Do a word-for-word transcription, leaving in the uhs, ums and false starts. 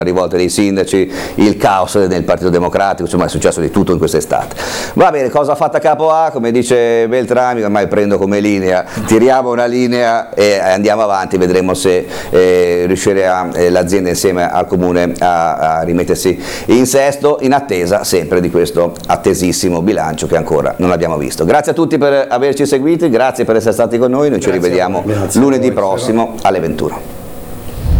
rivolte dei sindaci, il caos nel Partito Democratico, insomma è successo di tutto in quest'estate. Va bene, cosa fatta capo A, come dice Beltrami, ormai prendo come linea, tiriamo una linea e andiamo avanti, vedremo se eh, riuscirà eh, l'azienda insieme al comune a, a rimettersi in sesto, in attesa sempre di questo attesissimo bilancio che ancora non abbiamo visto. Grazie a tutti per averci seguiti, grazie per essere stati con noi, noi ci Grazie, rivediamo lunedì prossimo alle ventuno.